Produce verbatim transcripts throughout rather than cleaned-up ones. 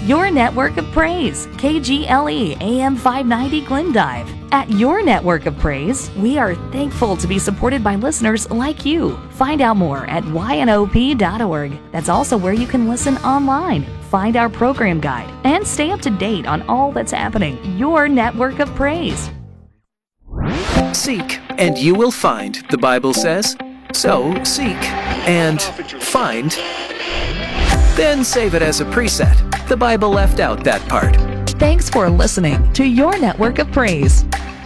Your network of praise, K G L E A M five ninety Glendive. At Your Network of Praise, we are thankful to be supported by listeners like you. Find out more at Y N O P dot org. That's also where you can listen online, find our program guide, and stay up to date on all that's happening. Your Network of Praise. Seek, and you will find, the Bible says. So seek and find. Then save it as a preset. The Bible left out that part. Thanks for listening to Your Network of Praise.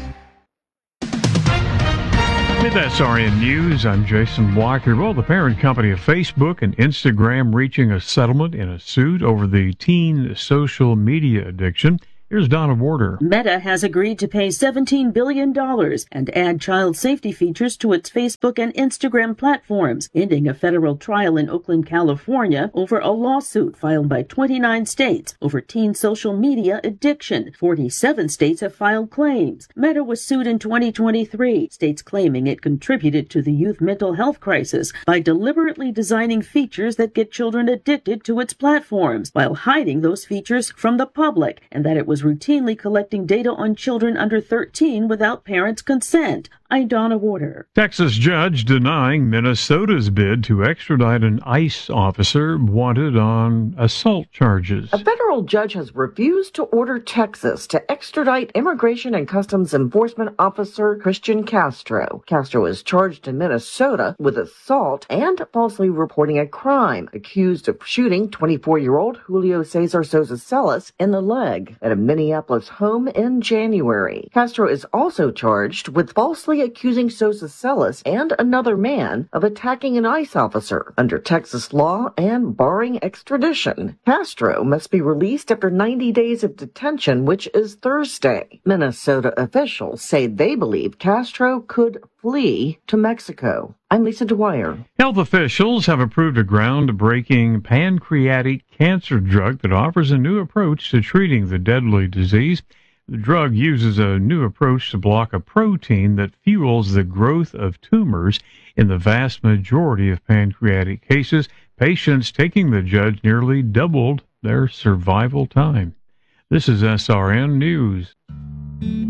With S R N News, I'm Jason Walker. Well, the parent company of Facebook and Instagram reaching a settlement in a suit over the teen social media addiction. Here's Donna Warder. Meta has agreed to pay seventeen billion dollars and add child safety features to its Facebook and Instagram platforms, ending a federal trial in Oakland, California over a lawsuit filed by twenty-nine states over teen social media addiction. forty-seven states have filed claims. Meta was sued in twenty twenty-three, states claiming it contributed to the youth mental health crisis by deliberately designing features that get children addicted to its platforms while hiding those features from the public, and that it was routinely collecting data on children under thirteen without parents' consent. I'm Donna Warder. Texas judge denying Minnesota's bid to extradite an ICE officer wanted on assault charges. A federal judge has refused to order Texas to extradite Immigration and Customs Enforcement Officer Christian Castro. Castro is charged in Minnesota with assault and falsely reporting a crime, accused of shooting twenty-four-year-old Julio Cesar Sosa Celis in the leg at a Minneapolis home in January. Castro is also charged with falsely accusing Sosa Celis and another man of attacking an ICE officer under Texas law and barring extradition. Castro must be released after ninety days of detention, which is Thursday. Minnesota officials say they believe Castro could flee to Mexico. I'm Lisa Dwyer. Health officials have approved a groundbreaking pancreatic cancer drug that offers a new approach to treating the deadly disease. The drug uses a new approach to block a protein that fuels the growth of tumors. In the vast majority of pancreatic cases, patients taking the drug nearly doubled their survival time. This is S R N News.